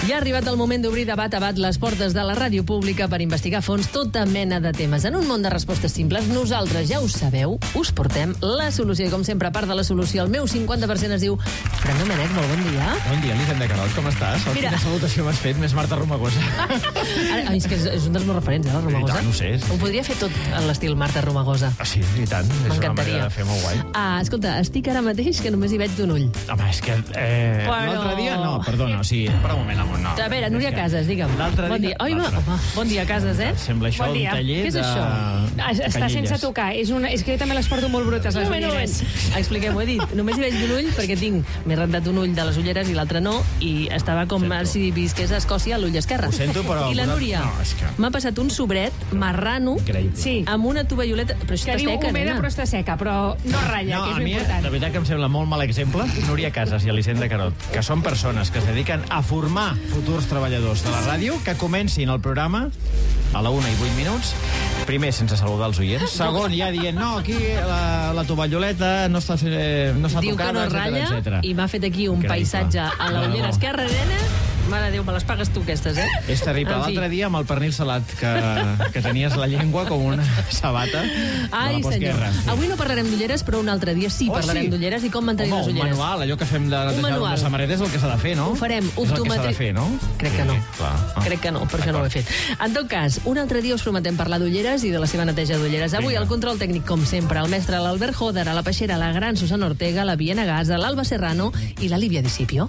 Ja ha arribat el moment d'obrir de bat a bat les portes de la ràdio pública per investigar a fons tota mena de temes. En un món de respostes simples, nosaltres, ja ho sabeu, us portem la solució. I com sempre, a part de la solució, el meu 50% es diu Fran Domènech, molt bon dia. Bon dia, Elisenda Carol, com estàs? Mira. Quina salutació m'has fet, més Marta Romagosa. Ai, és que és un dels meus referents, la Romagosa. No ho sé. Ho podria fer tot en l'estil Marta Romagosa. Ah, sí, i tant. És una manera de fer molt guai. Ah, escolta, estic ara mateix que només hi veig d'un ull. Home, és que l'altre dia no, perdona, o sigui, per un moment, amor, no. A veure, Núria Casas, digue'm. L'altre Bon dia. dia... Oi, home, bon dia, Casas, eh? Sembla això Bon un dia. taller Què és de... això? Està sense tocar. És que jo també les porto molt brutes, les ulleres. Expliquem-ho, he dit. Només hi veig d'un ull perquè m'he rentat un ull de les ulleres i l'altre no, i estava com si visqués a Escòcia a l'ull esquerre. Ho sento, però... I la Núria No, és que... m'ha passat un sobret marrano Increïble. Sí, amb una tovalloleta... Però això que està diu seca, humida nena. però està seca, però no ratlla, No, que a és mi, important. de veritat que em sembla molt mal exemple, Núria Casas i Elisenda Carol, que són persones que es dediquen a formar futurs treballadors de la ràdio, que comencin el programa a la 1:08. Primer, sense saludar els oients. Segon, ja dient, no, aquí la tovalloleta no està Diu que tocada, no ratlla etcètera. i m'ha fet aquí un Increïble. paisatge a la ullera esquerra, nena. Mare de Déu, me les pagues tu, aquestes, eh? És terrible. En fi. L'altre dia, amb el pernil salat, que tenies la llengua com una sabata de Ai, la senyor. postguerra. Sí. Avui no parlarem d'ulleres, però un altre dia sí parlarem d'ulleres i com mantenir les un ulleres. manual, allò que fem de netejar manual. les samarretes és el que s'ha de fer, no? Ho farem, És el que s'ha optometria. de fer, no? Crec que no. Sí, clar. Crec que no, per això no ho he fet. En tot cas, un altre dia us prometem parlar d'ulleres i de la seva neteja d'ulleres. Avui Vinga. el control tècnic, com sempre, el mestre l'Albert Joder, a la Peixera, la gran Susana Ortega, la Viena Gasa, l'Alba Serrano i la Lívia Discipio.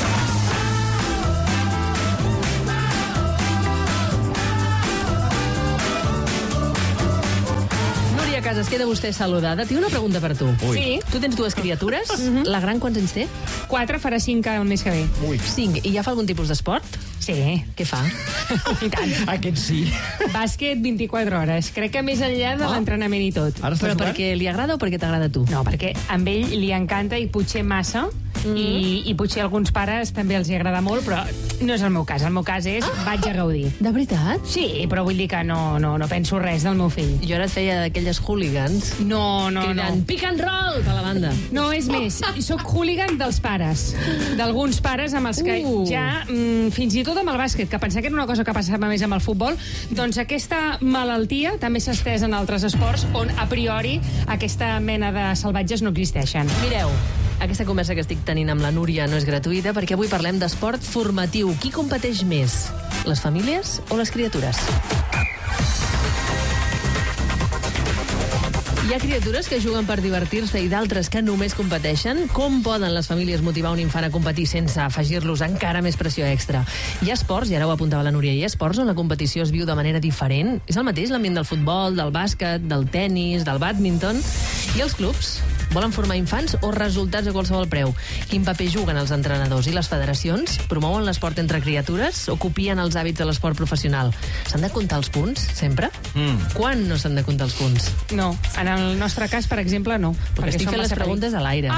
Núria Casas, queda vostè saludada. Tinc una pregunta per tu. Ui. Sí, Tu tens dues criatures. La gran quants anys té? 4 farà 5 el mes que ve. Ui, 5. I ja fa algun tipus d'esport? Sí, Què fa? i tant. aquest sí. Bàsquet 24 hores. Crec que més enllà de l'entrenament i tot. Ara estàs Però jugant? perquè li agrada o perquè t'agrada a tu? No, perquè amb ell li encanta i potser massa, i potser a alguns pares també els hi agrada molt, però no és el meu cas. El meu cas és vaig a gaudir. De veritat? Sí, però vull dir que no penso res del meu fill. Jo ara et feia d'aquelles hooligans No. cridant pick and roll a la banda. No, és més, sóc hooligan dels pares. D'alguns pares amb els que ja, fins i tot amb el bàsquet, que pensava que era una cosa que passava més amb el futbol, doncs aquesta malaltia també s'ha estès en altres esports on, a priori, aquesta mena de salvatges no existeixen. Mireu, aquesta conversa que estic tenint amb la Núria no és gratuïta perquè avui parlem d'esport formatiu. Qui competeix més? Les famílies o les criatures? Hi ha criatures que juguen per divertir-se i d'altres que només competeixen. Com poden les famílies motivar un infant a competir sense afegir-los encara més pressió extra? Hi ha esports, i ara ho apuntava la Núria, hi ha esports on la competició es viu de manera diferent? És el mateix l'ambient del futbol, del bàsquet, del tennis, del bàdminton? I els clubs? Volen formar infants o resultats a qualsevol preu? Quin paper juguen els entrenadors i les federacions? Promouen l'esport entre criatures o copien els hàbits de l'esport professional? S'han de comptar els punts, sempre? Quan no s'han de comptar els punts? No, en el nostre cas, per exemple, no. Perquè estic som fent les massa preguntes a l'aire.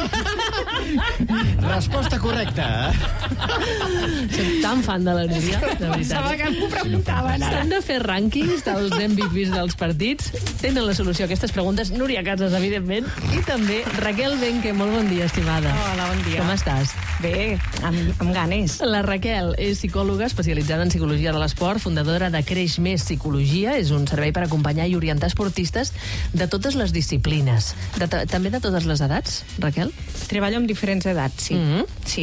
Resposta correcta. Soc tan fan de la Núria, de Pensava veritat. que m'ho preguntaven ara. S'han de fer rànquings dels MVPs dels partits. Tenen la solució a aquestes preguntes. Núria Casas, evidentment, i també Raquel Benque. Molt bon dia, estimada. Hola, bon dia. Com estàs? Bé, amb ganes. La Raquel és psicòloga especialitzada en psicologia de l'esport, fundadora de Creix Més Psicologia. És un servei per acompanyar i orientar esportistes de totes les disciplines. També de totes les edats, Raquel? Treballo amb diferents edats, sí. Sí.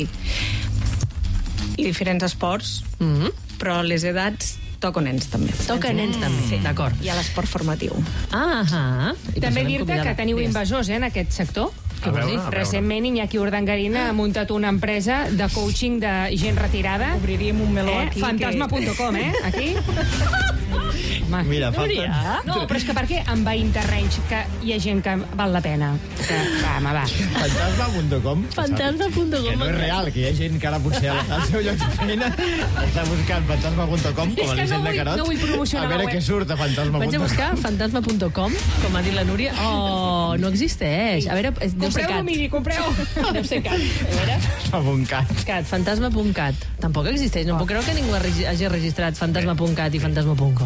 I diferents esports, però les edats toco nens, també. Toca nens, també. Sí. D'acord. I a l'esport formatiu. Ah, També dir-te que teniu invasors, en aquest sector. Què vols dir? Recentment, Iñaki Urdangarín ha muntat una empresa de coaching de gent retirada. Obriríem un meló aquí. Fantasma.com, Aquí. Home. Mira, falten... No, però és que perquè em va interrenys que hi ha gent que val la pena. Que, va. Fantasma.com. Fantasma.com. Que no és real, que hi ha gent que ara potser al seu lloc de feina està buscant fantasma.com com a Elisenda Carol. no vull promocionar a veure la web. què surt a fantasma.com. Vaig a buscar fantasma.com, com ha dit la Núria. Oh, no existeix. A veure, deu ser Compreu-ho, cat. Miri, compreu. Deu ser cat. A veure... Fantasma.cat. Fantasma.cat. Tampoc existeix. No puc creure que ningú hagi registrat fantasma.cat i fantasma.com. Per Pobra favor.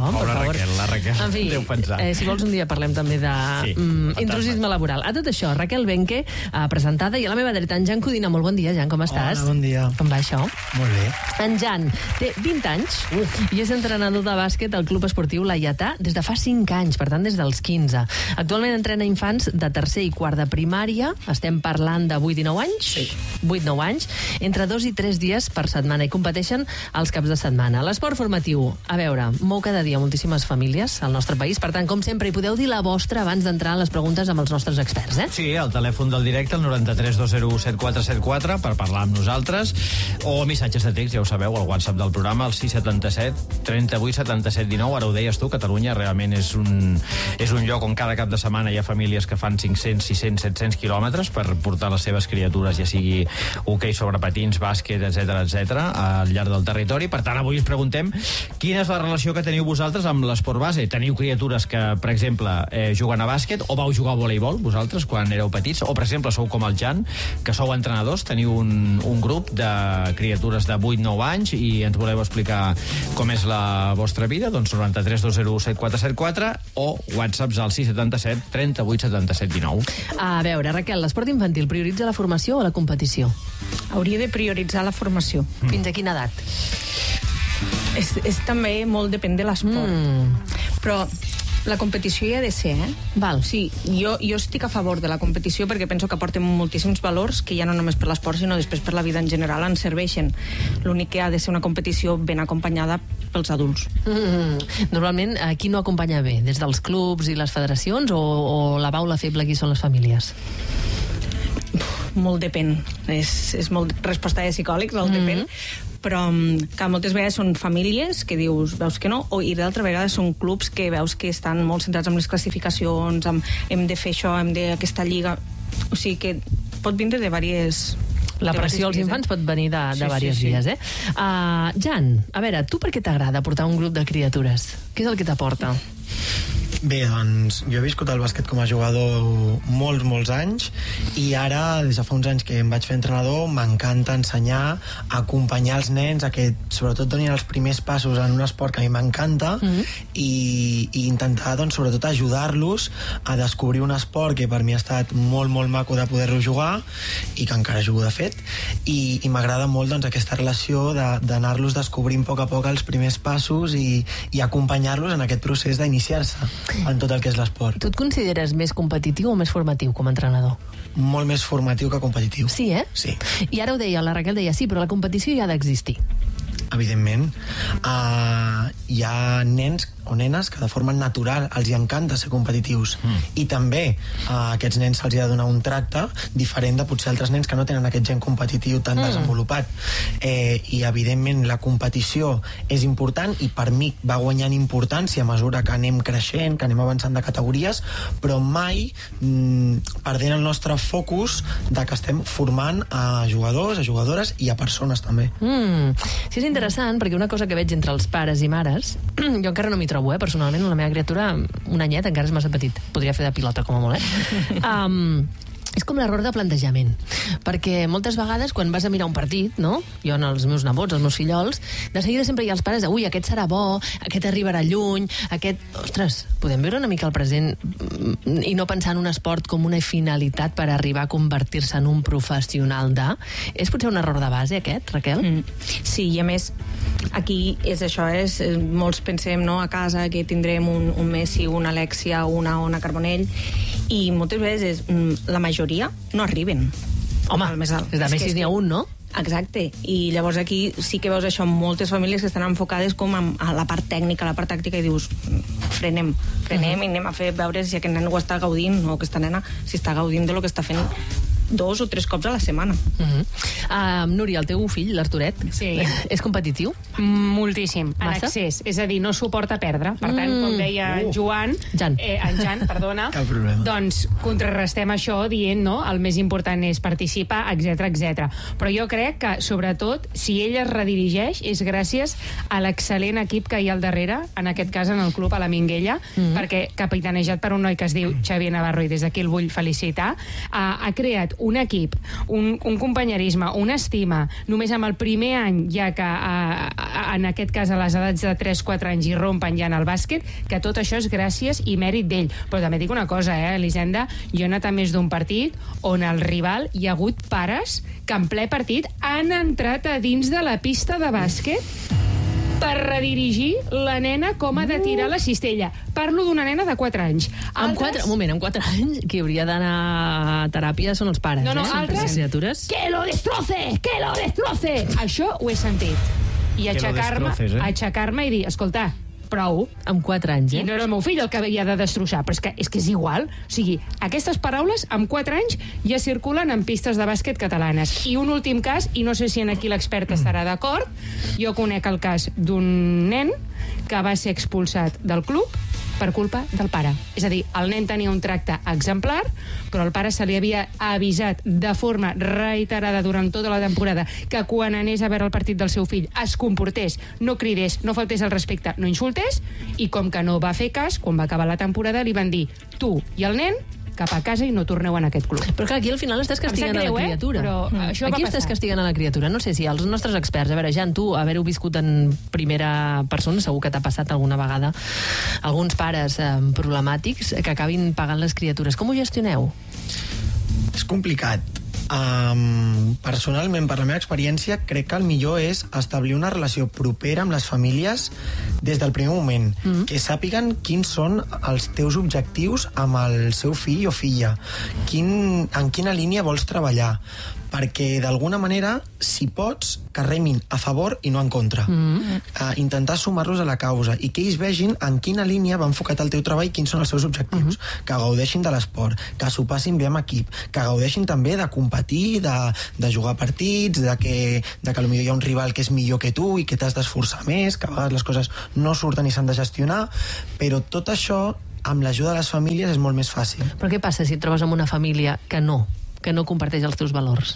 favor. La Raquel en fi, deu pensar. Si vols un dia parlem també de intrusisme laboral. A tot això, Raquel Benque, presentada, i a la meva dreta, en Jan Codina. Molt bon dia, Jan, com estàs? Hola, bon dia. Com va això? Molt bé. En Jan té 20 anys i és entrenador de bàsquet al Club Esportiu Laietà des de fa 5 anys, per tant, des dels 15. Actualment entrena infants de tercer i quart de primària. Estem parlant de 8 i 9 anys? Sí. 8-9 anys, entre 2 i 3 dies per setmana, i competeixen els caps de setmana. L'esport formatiu, a veure, mou cada dia moltíssimes famílies al nostre país, per tant, com sempre, hi podeu dir la vostra abans d'entrar en les preguntes amb els nostres experts, eh? Sí, el telèfon del directe, el 93 201 7474, per parlar amb nosaltres, o missatges de text, ja ho sabeu, al WhatsApp del programa, el 677 38 77 19. Ara ho deies tu, Catalunya realment és un lloc on cada cap de setmana hi ha famílies que fan 500, 600, 700 quilòmetres per portar les seves criatures, ja sigui hoquei sobre patins, bàsquet, etc al llarg del territori. Per tant, avui us preguntem quina és la relació que teniu vosaltres amb l'esport base. Teniu criatures que, per exemple, juguen a bàsquet, o vau jugar a voleibol vosaltres quan éreu petits, o, per exemple, sou com el Jan, que sou entrenadors, teniu un grup de criatures de 8-9 anys i ens voleu explicar com és la vostra vida, doncs 93 201 7474 o whatsapps al 677 38 77 19. A veure, Raquel, l'esport infantil prioritza la formació o la competició? Hauria de prioritzar la formació. Fins a quina edat? És també molt depèn de l'esport. Però la competició hi ha de ser, Val. Sí, jo estic a favor de la competició perquè penso que aporten moltíssims valors que ja no només per l'esport, sinó després per la vida en general ens serveixen. L'únic que ha de ser una competició ben acompanyada pels adults. Normalment, qui no acompanya bé? Des dels clubs i les federacions, o la baula feble aquí són les famílies? Molt depèn. És molt resposta de psicòlegs, el depèn. Però que moltes vegades són famílies que dius, veus que no, i d'altra vegada són clubs que veus que estan molt centrats en les classificacions, hem de fer això, hem de aquesta lliga. O sigui que pot vindre de diverses... La pressió als infants pot venir de diverses vies, Jan, a veure, tu per què t'agrada portar un grup de criatures? Què és el que t'aporta? Bé, doncs, jo he viscut el bàsquet com a jugador molts anys, i ara, des de fa uns anys que em vaig fer entrenador, m'encanta ensenyar, acompanyar els nens a que sobretot donin els primers passos en un esport que a mi m'encanta, i intentar, doncs, sobretot ajudar-los a descobrir un esport que per mi ha estat molt maco de poder-lo jugar, i que encara jugo de fet, i m'agrada molt, doncs, aquesta relació d'anar-los descobrint a poc els primers passos i acompanyar-los en aquest procés d'iniciar-se en tot el que és l'esport. Tu et consideres més competitiu o més formatiu com a entrenador? Molt més formatiu que competitiu. Sí, Sí. I ara ho deia, la Raquel deia, sí, però la competició ja ha d'existir. Evidentment. Hi ha nens o nenes que de forma natural els hi encanta ser competitius, i també a aquests nens se'ls ha de donar un tracte diferent de potser altres nens que no tenen aquest gen competitiu tan desenvolupat, i evidentment la competició és important, i per mi va guanyant importància a mesura que anem creixent, que anem avançant de categories, però mai perdent el nostre focus de que estem formant a jugadors, a jugadores i a persones també. Sí, és interessant, perquè una cosa que veig entre els pares i mares, jo encara no m'hi trobo, personalment, la meva criatura, un anyet, encara és massa petit. Podria fer de pilota, com a molt, és com l'error de plantejament, perquè moltes vegades quan vas a mirar un partit, no? Jo en els meus nebots, els meus fillols, de seguida sempre hi ha els pares de, ui, aquest serà bo, aquest arribarà lluny, aquest... Ostres, podem viure una mica el present i no pensar en un esport com una finalitat per arribar a convertir-se en un professional de... És potser un error de base, aquest, Raquel? Sí, i a més, aquí és això, molts pensem, no, a casa que tindrem un Messi, una Alexia, una Ona Carbonell, i moltes vegades la majoria no arriben. Home, de Messi n'hi ha un, no? Exacte, i llavors aquí sí que veus això, moltes famílies que estan enfocades com a la part tècnica, a la part tàctica, i dius, frenem i anem a veure si aquest nen ho està gaudint, o aquesta nena si està gaudint de lo que està fent 2 o 3 cops a la setmana. Núria, el teu fill, l'Arturet, és competitiu? Moltíssim, en excés. És a dir, no suporta perdre. Per tant, com deia en Jan, perdona, doncs contrarrestem això dient, no, el més important és participar, etc. Però jo crec que, sobretot, si ell es redirigeix, és gràcies a l'excel·lent equip que hi ha al darrere, en aquest cas en el club, a la Minguella, perquè capitanejat per un noi que es diu Xavier Navarro, i des d'aquí el vull felicitar, ha creat un equip, un companyerisme, una estima, només amb el primer any, ja que en aquest cas a les edats de 3-4 anys hi rompen ja en el bàsquet, que tot això és gràcies i mèrit d'ell. Però també dic una cosa, Elisenda, jo he anat a més d'un partit on el rival hi ha hagut pares que en ple partit han entrat a dins de la pista de bàsquet per redirigir la nena com ha de tirar la cistella. Parlo d'una nena de 4 anys. Amb 4 anys, qui hauria d'anar a teràpia són els pares. No, altres, criatures. que lo destroce! Això ho he sentit. I aixecar-me i dir, escolta, prou. Amb 4 anys, I no era el meu fill el que havia de destrossar, però és que és igual. O sigui, aquestes paraules, amb 4 anys, ja circulen en pistes de bàsquet catalanes. I un últim cas, i no sé si en aquí l'expert estarà d'acord, jo conec el cas d'un nen que va ser expulsat del club per culpa del pare. És a dir, el nen tenia un tracte exemplar, però el pare se li havia avisat de forma reiterada durant tota la temporada que quan anés a veure el partit del seu fill es comportés, no cridés, no faltés al respecte, no insultés, i com que no va fer cas, quan va acabar la temporada li van dir, tu i el nen cap a casa i no torneu en aquest club. Però clar, aquí al final estàs castigant a la criatura. Però això aquí estàs castigant a la criatura. No sé si els nostres experts, a veure, Jan, tu, haver-ho viscut en primera persona, segur que t'ha passat alguna vegada, alguns pares problemàtics que acabin pagant les criatures. Com ho gestioneu? És complicat. Personalment, per la meva experiència, crec que el millor és establir una relació propera amb les famílies des del primer moment, que sàpiguen quins són els teus objectius amb el seu fill o filla, en quina línia vols treballar, perquè d'alguna manera, si pots, que remin a favor i no en contra. Intentar sumar-los a la causa i que ells vegin en quina línia va enfocat el teu treball i quins són els seus objectius. Que gaudeixin de l'esport, que s'ho passin bé amb equip, que gaudeixin també de competir, de jugar partits, de que potser hi ha un rival que és millor que tu i que t'has d'esforçar més, que a vegades les coses no surten i s'han de gestionar, però tot això, amb l'ajuda de les famílies, és molt més fàcil. Però què passa si et trobes amb una família que no comparteix els teus valors?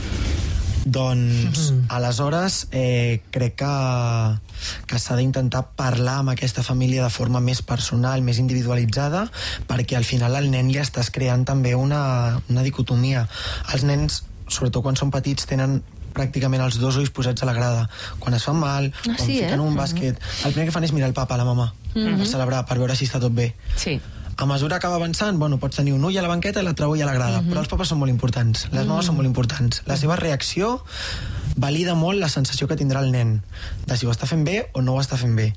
Doncs, aleshores, crec que s'ha d'intentar parlar amb aquesta família de forma més personal, més individualitzada, perquè al final al nen li estàs creant també una dicotomia. Els nens, sobretot quan són petits, tenen pràcticament els dos ulls posats a la grada. Quan es fan mal, quan fiquen un bàsquet, el primer que fan és mirar el papa, la mama, per celebrar, per veure si està tot bé. Sí. A mesura que va avançant, pots tenir un ull a la banqueta i l'altre ull a la grada, però els papes són molt importants, les mames són molt importants. La seva reacció valida molt la sensació que tindrà el nen, de si ho està fent bé o no ho està fent bé.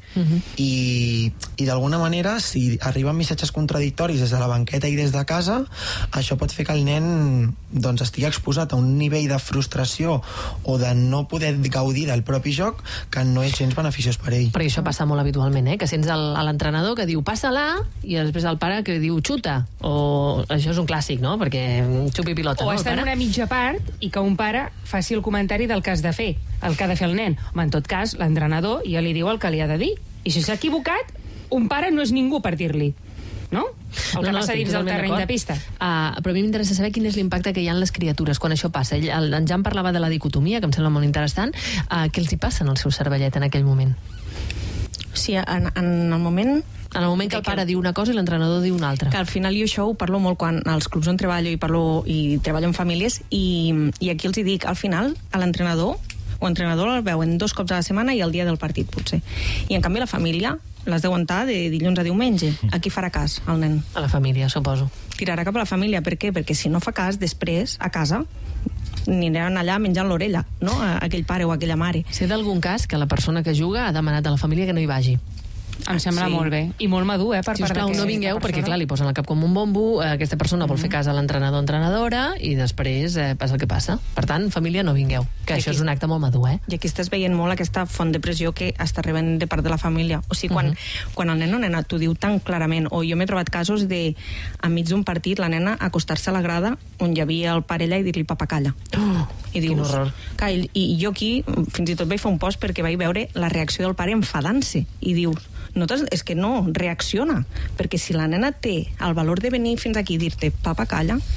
I d'alguna manera, si arriben missatges contradictoris des de la banqueta i des de casa, això pot fer que el nen estigui exposat a un nivell de frustració o de no poder gaudir del propi joc que no és gens beneficiós per ell. Perquè això passa molt habitualment, que sents l'entrenador que diu passa-la i després el pare que diu xuta, o això és un clàssic, no? Perquè xupi pilota. O està en una mitja part i que un pare faci el comentari del que has de fer, el que ha de fer el nen. Home, en tot cas, l'entrenador ja li diu el que li ha de dir. I si s'ha equivocat, un pare no és ningú per dir-li. No? El que passa dins del terreny de pista. Però a mi m'interessa saber quin és l'impacte que hi ha en les criatures quan això passa. En Jan parlava de la dicotomia, que em sembla molt interessant. Què els hi passa en el seu cervellet en aquell moment? Sí, en el moment... En el moment que el pare diu una cosa i l'entrenador diu una altra. Que al final jo això ho parlo molt quan als clubs on treballo i treballo amb famílies i aquí els hi dic, al final, a l'entrenador el veuen 2 cops a la setmana i el dia del partit, potser. I en canvi la família l'has d'aguantar de dilluns a diumenge. A qui farà cas, el nen? A la família, suposo. Tirarà cap a la família. Per què? Perquè si no fa cas, després, a casa, aniran allà menjant l'orella, no? Aquell pare o aquella mare. Sé d'algun cas que la persona que juga ha demanat a la família que no hi vagi. Em sembla molt bé. I molt madur, per part d'aquesta persona. Sisplau, no vingueu, perquè clar, li posen el cap com un bombo, aquesta persona vol fer cas a l'entrenador o entrenadora i després passa el que passa. Per tant, família, no vingueu, que això és un acte molt madur, I aquí estàs veient molt aquesta font de pressió que està rebent de part de la família. O sigui, quan el nen o nena t'ho diu tan clarament, o jo m'he trobat casos de, enmig d'un partit, la nena acostar-se a la grada on hi havia el pare allà i dir-li papa, calla. I dius, quin horror. I jo aquí, fins i tot vaig fer un post perquè vaig veure la reacció del pare enfadant-se. I dius, és que no, reacciona, perquè si la nena té el valor de venir fins aquí i dir-te papa, calla,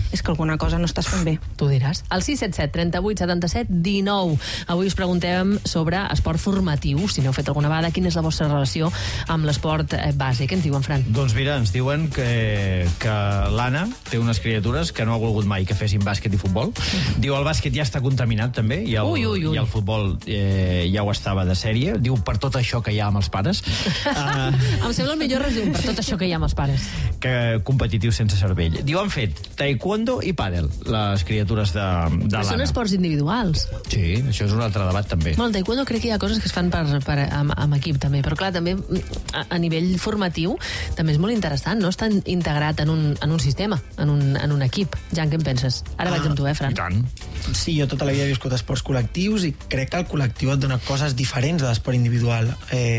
és que alguna cosa no estàs fent bé. Tu diràs. Al 677 38 77 19. Avui us preguntem sobre esport formatiu. Si n'heu fet alguna vegada, quina és la vostra relació amb l'esport base? Què ens diuen, Fran? Doncs mira, ens diuen que l'Anna té unes criatures que no ha volgut mai que fessin bàsquet i futbol. Diu, el bàsquet ja està contaminat, també, i el futbol ja ho estava de sèrie. Diu, per tot això que hi ha amb els pares. Em sembla el millor resum, per tot això que hi ha amb els pares. Que competitiu sense cervell. Diu, han fet taekwondo i pàdel, les criatures de l'Anna. Són esports individuals. Sí, això és un altre debat, també. Bueno, el taekwondo crec que hi ha coses que es fan amb equip, també. Però, clar, també a nivell formatiu també és molt interessant, no? Està integrat en un sistema, en un equip. Jan, què en penses? Ara vaig amb tu, Fran? I tant. Sí, jo tota la vida he viscut esports col·lectius i crec que el col·lectiu et dona coses diferents de l'esport individual.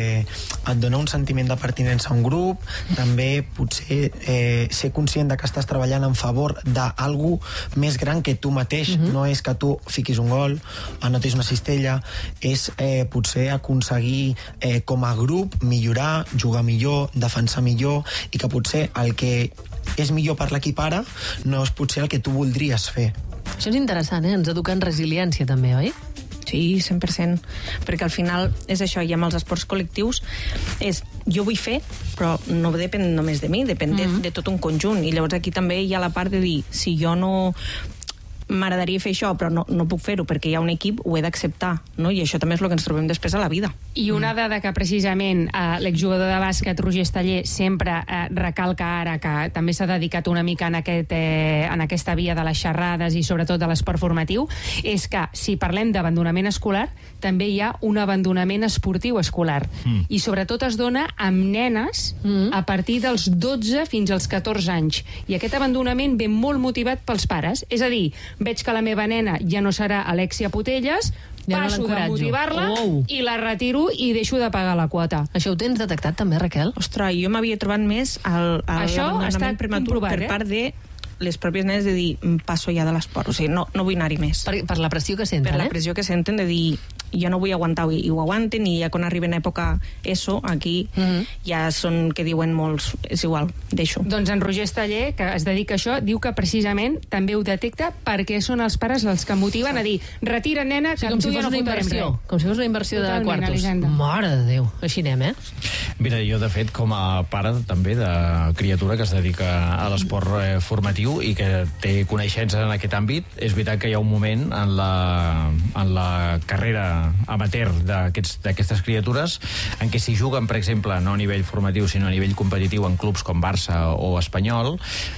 Et dona un sentiment de pertinença a un grup, també potser ser conscient de que estàs treballant en favor d'algú més gran que tu mateix. No és que tu fiquis un gol, anotis una cistella, és potser aconseguir com a grup millorar, jugar millor, defensar millor, i que potser el que és millor per l'equip ara no és potser el que tu voldries fer. Això és interessant, ens educa en resiliència també, oi? Sí, 100%, perquè al final és això, i amb els esports col·lectius és, jo vull fer, però no depèn només de mi, depèn de tot un conjunt, i llavors aquí també hi ha la part de dir, si jo no m'agradaria fer això, però no puc fer-ho perquè hi ha un equip, ho he d'acceptar, no? I això també és el que ens trobem després a la vida. I una dada que precisament l'exjugador de bàsquet Roger Esteller sempre recalca ara, que també s'ha dedicat una mica en aquesta via de les xerrades i sobretot de l'esport formatiu, és que si parlem d'abandonament escolar, també hi ha un abandonament esportiu escolar. I sobretot es dona amb nenes a partir dels 12 fins als 14 anys. I aquest abandonament ve molt motivat pels pares. És a dir, veig que la meva nena ja no serà Alexia Putelles, ja passo no de motivar-la i la retiro i deixo de pagar la quota. Això ho tens detectat també, Raquel? Ostres, jo m'havia trobat més Això està prematur comprovat, per part de les pròpies nenes de dir, passo ja de l'esport, o sigui, no vull anar-hi més. Per la pressió que senten, Per la pressió que senten de dir, jo no vull aguantar, i ho aguanten, i ja quan arriben a època ESO, aquí ja són que diuen molts, és igual, deixo. Doncs en Roger Esteller, que es dedica a això, diu que precisament també ho detecta perquè són els pares els que motiven a dir, retira, nena, que amb tu ja no fotrem res. Com si fos una inversió de quartos. Elisenda. Mare de Déu, així anem, Mira, jo, de fet, com a pare també de criatura que es dedica a l'esport formatiu i que té coneixences en aquest àmbit, és veritat que hi ha un moment en la carrera amateur d'aquestes criatures en què s'hi juguen, per exemple, no a nivell formatiu sinó a nivell competitiu en clubs com Barça o Espanyol,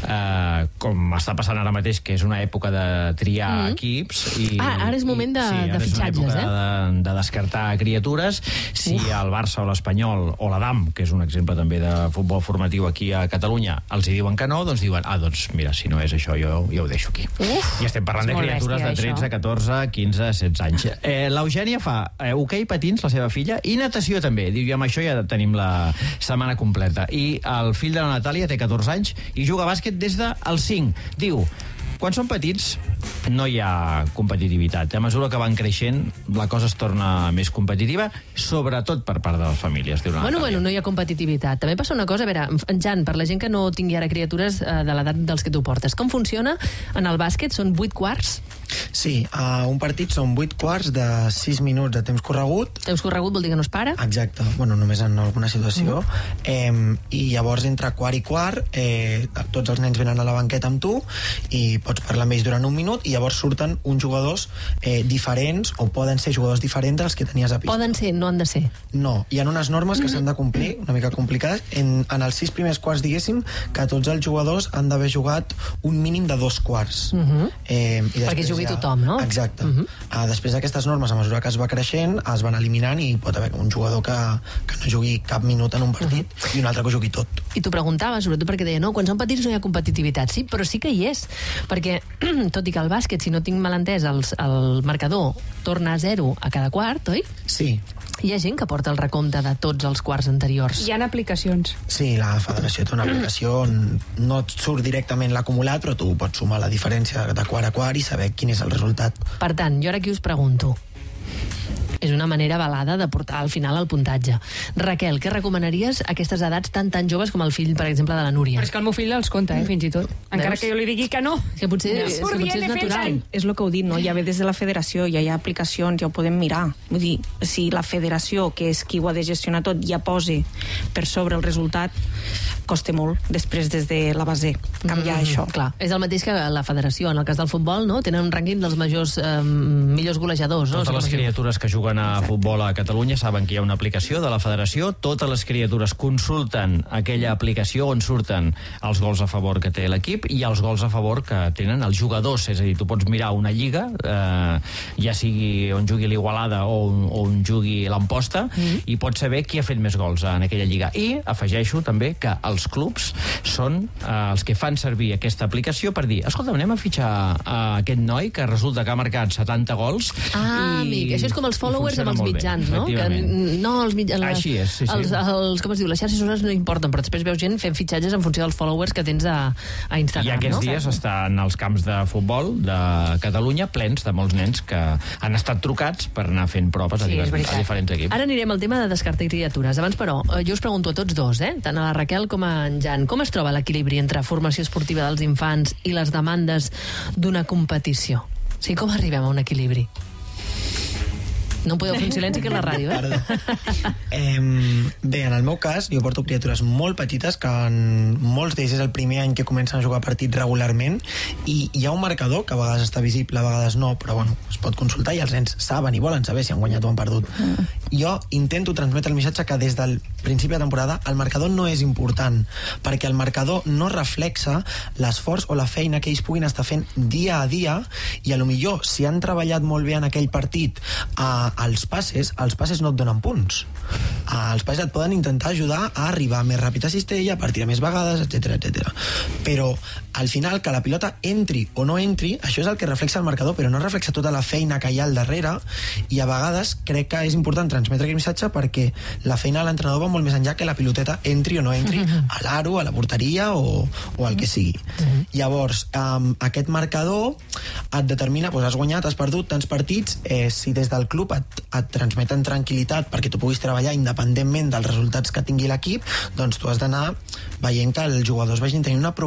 com està passant ara mateix, que és una època de triar equips ara és moment de fitxatges, de descartar criatures. Si el Barça o l'Espanyol o l'Adam, que és un exemple també de futbol formatiu aquí a Catalunya, els hi diuen que no, doncs diuen, doncs mira, si no és això, jo ho deixo aquí. I estem parlant de criatures de 13, 14, 15, 16 anys. L'Eugènia fa hoquei patins, la seva filla, i natació també. Diu, i amb això ja tenim la setmana completa. I el fill de la Natàlia té 14 anys i juga a bàsquet des dels 5. Diu, quan són petits no hi ha competitivitat. A mesura que van creixent, la cosa es torna més competitiva, sobretot per part de les famílies. Bueno, no hi ha competitivitat. També passa una cosa, a veure, Jan, per la gent que no tingui ara criatures de l'edat dels que tu portes, com funciona en el bàsquet? Són 8 quarts? Sí, un partit són 8 quarts de 6 minuts de temps corregut. Temps corregut vol dir que no es para? Exacte, bueno, només en alguna situació. I llavors, entre quart i quart, tots els nens venen a la banqueta amb tu i pots parlar amb ells durant un minut i llavors surten uns jugadors diferents, o poden ser jugadors diferents dels que tenies a pista. Poden ser, no han de ser. No, hi ha unes normes que s'han de complir, una mica complicades. En els 6 primers quarts, diguéssim, que tots els jugadors han d'haver jugat un mínim de 2 quarts. I perquè jugui tothom, no? Exacte. Després d'aquestes normes, a mesura que es va creixent, es van eliminant i pot haver un jugador que no jugui cap minut en un partit i un altre que ho jugui tot. I t'ho preguntava, sobretot perquè deia, no, quan són petits no hi ha competitivitat. Sí, però sí que hi és. Perquè, tot i que el bàsquet, si no tinc mal entès, el marcador torna a 0 a cada quart, oi? Sí. Hi ha gent que porta el recompte de tots els quarts anteriors. Hi ha aplicacions. Sí, la federació té una aplicació on no et surt directament l'acumulat, però tu pots sumar la diferència de quart a quart i saber quin és el resultat. Per tant, jo ara aquí us pregunto, és és una manera velada de portar al final el puntatge. Raquel, què recomanaries a aquestes edats tan joves com el fill, per exemple, de la Núria? Però és que el meu fill els compta, fins i tot. Encara que jo li digui que no. Que potser és natural. És el que heu dit, no? Ja ve des de la federació, ja hi ha aplicacions, ja ho podem mirar. Vull dir, si la federació, que és qui ho ha de gestionar tot, ja posa per sobre el resultat, costa molt, després des de la base, canviar això. Clar, és el mateix que la federació, en el cas del futbol, no? Tenen un rànquing dels millors golejadors, no? Totes les criatures que juguen a futbol a Catalunya saben que hi ha una aplicació de la federació, totes les criatures consulten aquella aplicació on surten els gols a favor que té l'equip i els gols a favor que tenen els jugadors, és a dir, tu pots mirar una lliga, ja sigui on jugui l'Igualada o on jugui l'Amposta, i pots saber qui ha fet més gols en aquella lliga. I afegeixo també que els clubs són els que fan servir aquesta aplicació per dir, escolta, anem a fitxar aquest noi que resulta que ha marcat 70 gols. Amic, això és com els followers amb els mitjans, no? Així és, sí. Com es diu, les xarxes socials no importen, però després veus gent fent fitxatges en funció dels followers que tens a Instagram, I aquests dies estan els camps de futbol de Catalunya plens de molts nens que han estat trucats per anar fent proves a diferents equips. Ara anirem al tema de descartar criatures. Abans, però, jo us pregunto a tots dos, tant a la Raquel com a en Jan, com es troba l'equilibri entre formació esportiva dels infants i les demandes d'una competició? O sigui, com arribem a un equilibri? No podeu fer un silenci, que és la ràdio, Bé, en el meu cas, jo porto criatures molt petites que en molts d'ells és el primer any que comencen a jugar partits regularment i hi ha un marcador que a vegades està visible, a vegades no, però bueno, es pot consultar i els nens saben i volen saber si han guanyat o han perdut. Jo intento transmetre el missatge que des del principi de temporada el marcador no és important, perquè el marcador no reflexa l'esforç o la feina que ells puguin estar fent dia a dia i a lo millor si han treballat molt bé en aquell partit els passes no et donen punts. Els passes et poden intentar ajudar a arribar més ràpid a cistella, a partir de més vegades, etc. Però al final que la pilota entri o no entri, això és el que reflexa el marcador, però no reflexa tota la feina que hi ha al darrere, i a vegades crec que és important transmetre aquest missatge perquè la feina de l'entrenador va molt més enllà que la piloteta entri o no entri a l'aro, a la porteria o al que sigui. Llavors, aquest marcador et determina, has guanyat, has perdut tants partits, si des del club et transmeten tranquil·litat perquè tu puguis treballar independentment dels resultats que tingui l'equip, doncs tu has d'anar veient que els jugadors vagin tenint una progressió